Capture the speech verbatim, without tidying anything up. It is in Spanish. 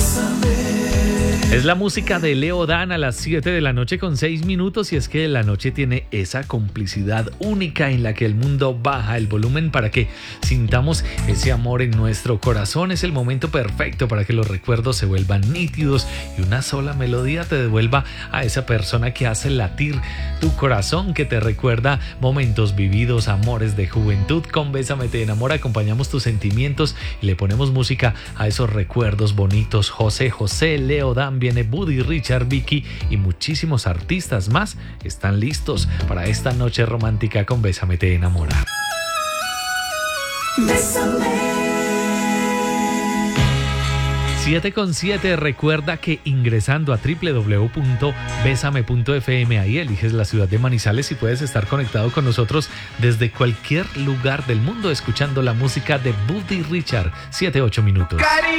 Es la música de Leo Dan a las siete de la noche con seis minutos y es que la noche tiene esa complicidad única en la que el mundo baja el volumen para que sintamos ese amor en nuestro corazón. Es el momento perfecto para que los recuerdos se vuelvan nítidos y una sola melodía te devuelva a esa persona que hace latir tu corazón, que te recuerda momentos vividos, amores de juventud. Con Bésame te enamora acompañamos tus sentimientos y le ponemos música a esos recuerdos bonitos. José José, Leo Dan, viene Buddy, Richard, Vicky y muchísimos artistas más están listos para esta noche romántica con Bésame te enamora. Bésame. siete con siete, recuerda que ingresando a doble u doble u doble u punto bésame punto efe eme ahí eliges la ciudad de Manizales y puedes estar conectado con nosotros desde cualquier lugar del mundo escuchando la música de Buddy Richard. siete ocho minutos.